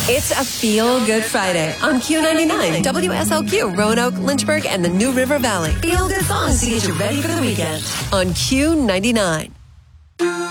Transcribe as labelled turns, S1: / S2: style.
S1: It's a Feel Good Friday on Q99, WSLQ, Roanoke, Lynchburg, and the New River Valley. Feel good songs to get you ready for the weekend on Q99.